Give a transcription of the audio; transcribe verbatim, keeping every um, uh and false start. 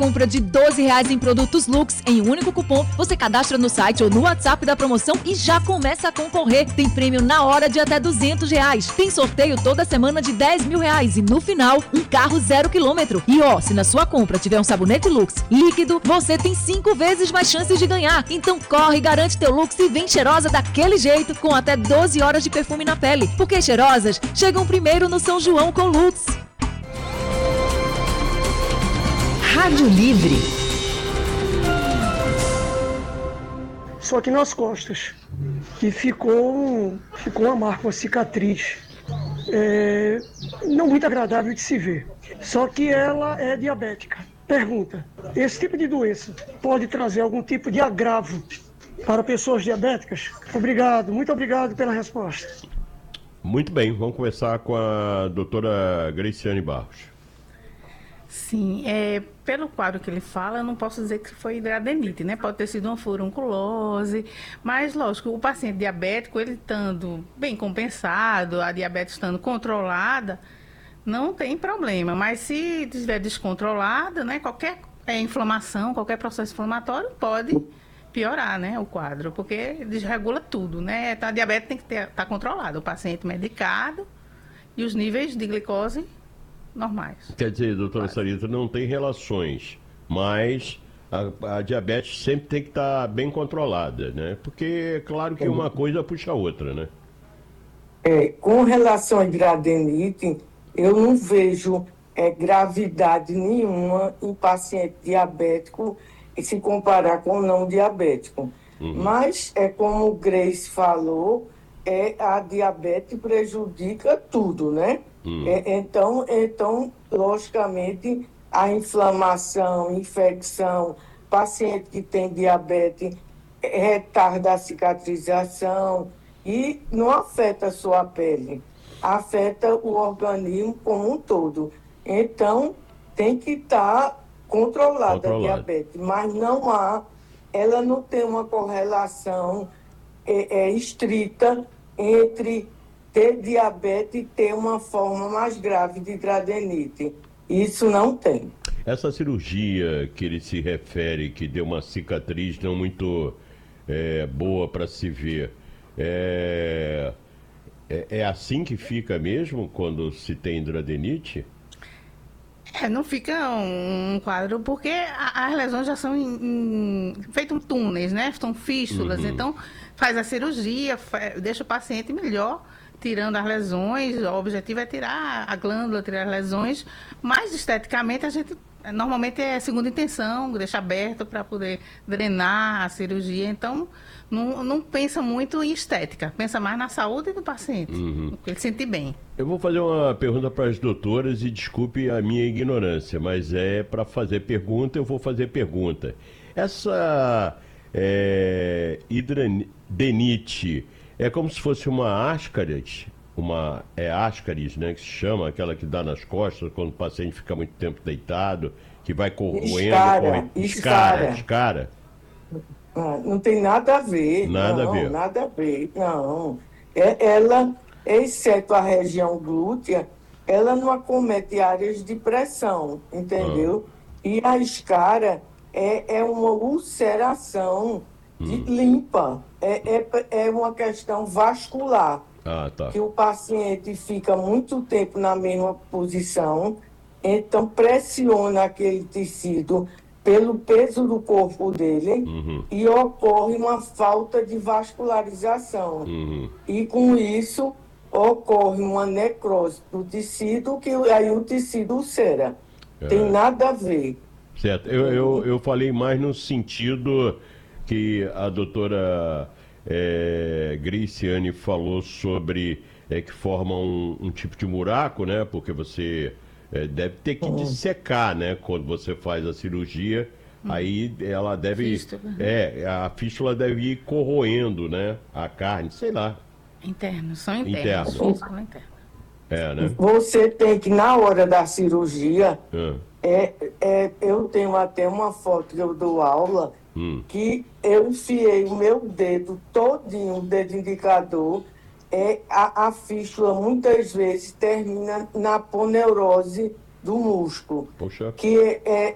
compra de doze reais em produtos Lux em um único cupom, você cadastra no site ou no WhatsApp da promoção e já começa a concorrer. Tem prêmio na hora de até duzentos reais. Tem sorteio toda semana de dez mil reais e no final, um carro zero quilômetro. E ó, se na sua compra tiver um sabonete Lux líquido, você tem cinco vezes mais chances de ganhar. Então corre, garante teu Lux e vem cheirosa daquele jeito, com até doze horas de perfume na pele. Porque cheirosas chegam primeiro no São João com Lux. Rádio Livre. Só que nas costas. E ficou, ficou uma marca, uma cicatriz. É, não muito agradável de se ver. Só que ela é diabética. Pergunta, esse tipo de doença pode trazer algum tipo de agravo para pessoas diabéticas? Obrigado, muito obrigado pela resposta. Muito bem, vamos começar com a doutora Graciane Barros. Sim, é, pelo quadro que ele fala, eu não posso dizer que foi hidradenite, né? Pode ter sido uma furunculose, mas, lógico, o paciente diabético, ele estando bem compensado, a diabetes estando controlada, não tem problema. Mas se estiver descontrolada, né? Qualquer é, inflamação, qualquer processo inflamatório pode piorar, né? O quadro, porque desregula tudo, né? Então, a diabetes tem que estar tá controlada, o paciente medicado e os níveis de glicose normais. Quer dizer, doutora Sarita, não tem relações, mas a, a diabetes sempre tem que estar tá bem controlada, né? Porque é claro que uma coisa puxa a outra, né? É, com relação à hidradenite, eu não vejo é, gravidade nenhuma em paciente diabético e se comparar com o não diabético. Uhum. Mas, é como o Grace falou, é, a diabetes prejudica tudo, né? Hum. É, então, então, logicamente, a inflamação, infecção, paciente que tem diabetes retarda a cicatrização e não afeta a sua pele, afeta o organismo como um todo. Então, tem que estar controlada Controlado. a diabetes, mas não há, ela não tem uma correlação é, é, estrita entre ter diabetes e ter uma forma mais grave de hidradenite. Isso não tem. Essa cirurgia que ele se refere, que deu uma cicatriz não muito é, boa para se ver, é, é, é assim que fica mesmo quando se tem hidradenite? É, não fica um, um quadro, porque a, as lesões já são em, em, feitas túneis, né? São fístulas, uhum. Então faz a cirurgia, faz, deixa o paciente melhor, tirando as lesões. O objetivo é tirar a glândula, tirar as lesões, mas esteticamente a gente normalmente é segunda intenção, deixa aberto para poder drenar a cirurgia. Então não, não pensa muito em estética, pensa mais na saúde do paciente, uhum. Ele se sente bem. Eu vou fazer uma pergunta para as doutoras e desculpe a minha ignorância, mas é para fazer pergunta, eu vou fazer pergunta. Essa é, hidradenite é como se fosse uma ascaris, uma é ascaris, né, que se chama, aquela que dá nas costas quando o paciente fica muito tempo deitado, que vai corroendo, escara, corre... escara, escara. Ah, não tem nada a ver. Nada não, a ver. Nada a ver, não. É, ela, exceto a região glútea, ela não acomete áreas de pressão, entendeu? Ah. E a escara é, é uma ulceração de, hum. limpa, é, é, é uma questão vascular. Ah, tá. Que o paciente fica muito tempo na mesma posição, então pressiona aquele tecido pelo peso do corpo dele, uhum. e ocorre uma falta de vascularização. Uhum. E com isso ocorre uma necrose do tecido, que aí o tecido ulcera. É. Tem nada a ver. Certo. Eu, eu, eu falei mais no sentido que a doutora é, Graciane falou sobre é, que forma um, um tipo de buraco, né? Porque você é, deve ter que dissecar, né? Quando você faz a cirurgia, hum. aí ela deve... Fístula. É, a fístula deve ir corroendo, né? A carne, sei lá. Internos, são internos. Interno. Fístula interna. É, né? Você tem que, na hora da cirurgia, é. É, é, eu tenho até uma foto que eu dou aula, hum. que eu enfiei o meu dedo todinho, o dedo indicador, é, a, a fístula muitas vezes termina na poneurose do músculo. Poxa. Que é,